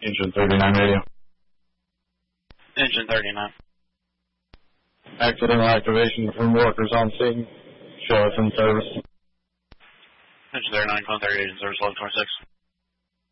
Engine 39 radio. Engine 39. Accidental activation from workers on scene. Show us in service. Engine 39, calling 38 in service, 1126.